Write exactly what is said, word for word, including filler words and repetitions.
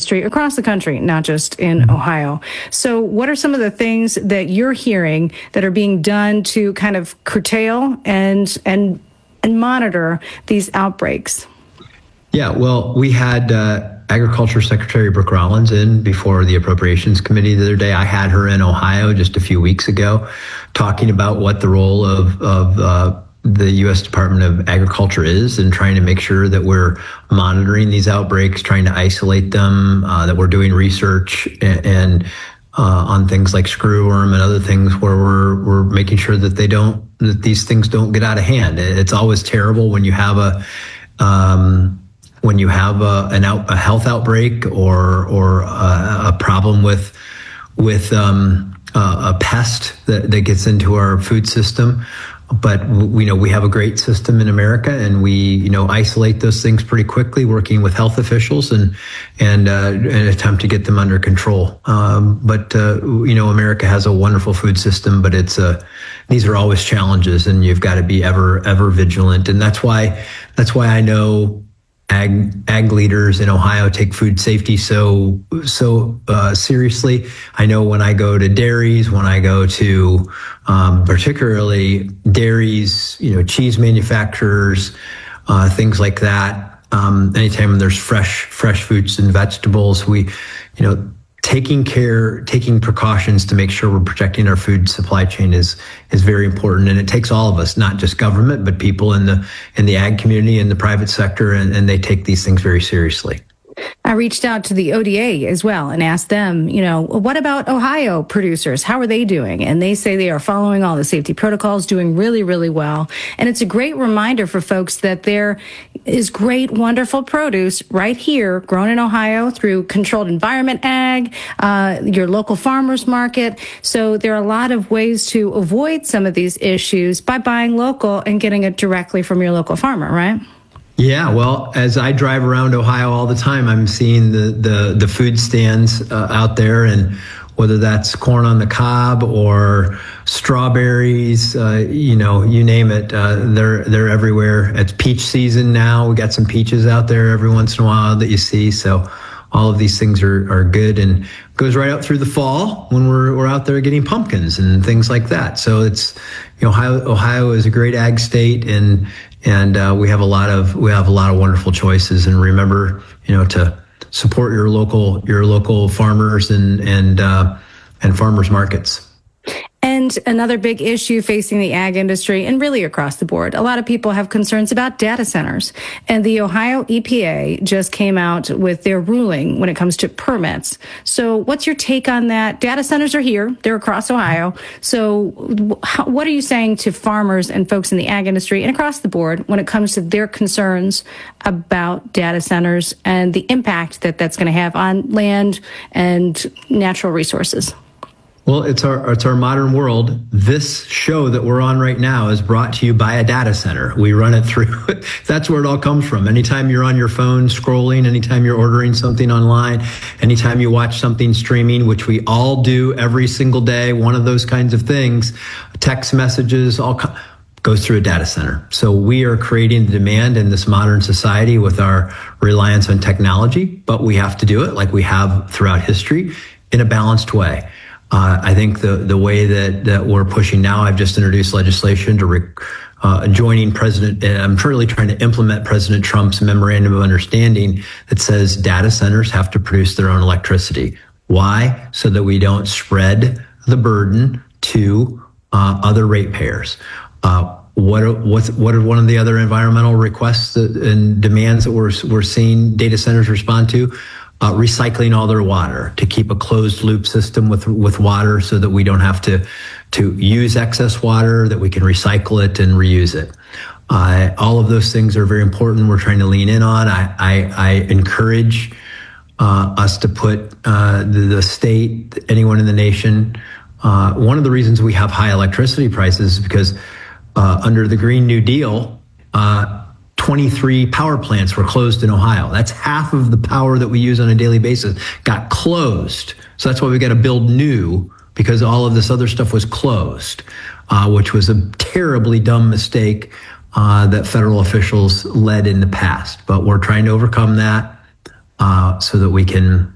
industry across the country, not just in Ohio. So what are some of the things that you're hearing that are being done to kind of curtail and and and monitor these outbreaks? Yeah, well, we had uh, Agriculture Secretary Brooke Rollins in before the Appropriations Committee the other day. I had her in Ohio just a few weeks ago talking about what the role of, of uh, the U S Department of Agriculture is in trying to make sure that we're monitoring these outbreaks, trying to isolate them, uh, that we're doing research and, and uh, on things like screwworm and other things where we're we're making sure that they don't that these things don't get out of hand. It's always terrible when you have a um, when you have a, an out, a health outbreak or or a, a problem with with um, a, a pest that, that gets into our food system. But we know we have a great system in America, and we you know isolate those things pretty quickly, working with health officials and and, uh, and attempt to get them under control. Um, but uh, you know America has a wonderful food system, but it's a these are always challenges, and you've got to be ever ever vigilant. And that's why that's why I know ag ag leaders in Ohio take food safety so so uh, seriously. I know when I go to dairies, when I go to um, particularly dairies, you know, cheese manufacturers, uh, things like that. Um, anytime there's fresh fresh fruits and vegetables, we, you know, taking care, taking precautions to make sure we're protecting our food supply chain is is very important, and it takes all of us, not just government, but people in the in the ag community and the private sector, and, and they take these things very seriously. I reached out to the O D A as well and asked them, you know, what about Ohio producers? How are they doing? And they say they are following all the safety protocols, doing really, really well. And it's a great reminder for folks that there is great, wonderful produce right here, grown in Ohio through controlled environment ag, uh, your local farmers market. So there are a lot of ways to avoid some of these issues by buying local and getting it directly from your local farmer, right? Yeah, well, as I drive around Ohio all the time, I'm seeing the the, the food stands uh, out there, and whether that's corn on the cob or strawberries, uh, you know, you name it, uh, they're they're everywhere. It's peach season now. We got some peaches out there every once in a while that you see. So all of these things are, are good, and goes right out through the fall when we're we're out there getting pumpkins and things like that. So it's, you know, Ohio Ohio is a great ag state, and and uh, we have a lot of we have a lot of wonderful choices. And remember, you know, to support your local your local farmers and and uh, and farmers markets. And another big issue facing the ag industry and really across the board, a lot of people have concerns about data centers. And the Ohio E P A just came out with their ruling when it comes to permits. So what's your take on that? Data centers are here. They're across Ohio. So what are you saying to farmers and folks in the ag industry and across the board when it comes to their concerns about data centers and the impact that that's going to have on land and natural resources? Well, it's our it's our modern world. This show that we're on right now is brought to you by a data center. We run it through. That's where it all comes from. Anytime you're on your phone scrolling, anytime you're ordering something online, anytime you watch something streaming, which we all do every single day, one of those kinds of things, text messages, all co- goes through a data center. So we are creating the demand in this modern society with our reliance on technology, but we have to do it like we have throughout history in a balanced way. Uh, I think the the way that, that we're pushing now, I've just introduced legislation to re, uh, joining President, and I'm really trying to implement President Trump's memorandum of understanding that says data centers have to produce their own electricity. Why? So that we don't spread the burden to uh, other ratepayers. Uh, what are, what's, what are one of the other environmental requests that, and demands that we're we're seeing data centers respond to? Uh, recycling all their water, to keep a closed loop system with with water so that we don't have to to use excess water, that we can recycle it and reuse it. Uh, all of those things are very important. We're trying to lean in on. I I, I encourage uh, us to put uh, the, the state, anyone in the nation. Uh, one of the reasons we have high electricity prices is because uh, under the Green New Deal, Uh, twenty-three power plants were closed in Ohio. That's half of the power that we use on a daily basis got closed. So that's why we got to build new, because all of this other stuff was closed, uh, which was a terribly dumb mistake uh, that federal officials led in the past. But we're trying to overcome that uh, so that we can